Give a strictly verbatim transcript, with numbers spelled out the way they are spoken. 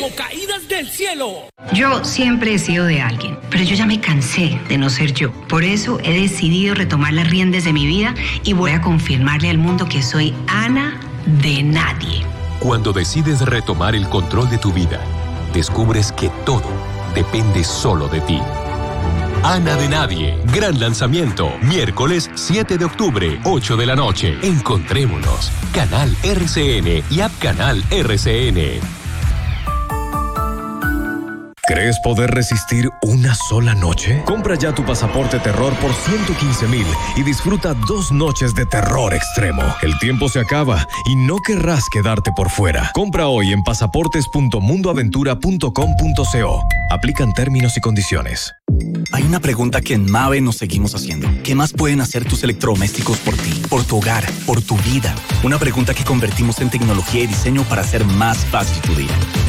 como caídas del cielo. Yo siempre he sido de alguien, pero yo ya me cansé de no ser yo. Por eso he decidido retomar las riendas de mi vida y voy a confirmarle al mundo que soy Ana de nadie. Cuando decides retomar el control de tu vida, descubres que todo depende solo de ti. Ana de Nadie, gran lanzamiento, miércoles siete de octubre, ocho de la noche. Encontrémonos. Canal R C N y App Canal R C N. ¿Crees poder resistir una sola noche? Compra ya tu pasaporte terror por ciento quince mil y disfruta dos noches de terror extremo. El tiempo se acaba y no querrás quedarte por fuera. Compra hoy en pasaportes punto mundo aventura punto com punto co. Aplican términos y condiciones. Hay una pregunta que en Mave nos seguimos haciendo. ¿Qué más pueden hacer tus electrodomésticos por ti, por tu hogar, por tu vida? Una pregunta que convertimos en tecnología y diseño para hacer más fácil tu día.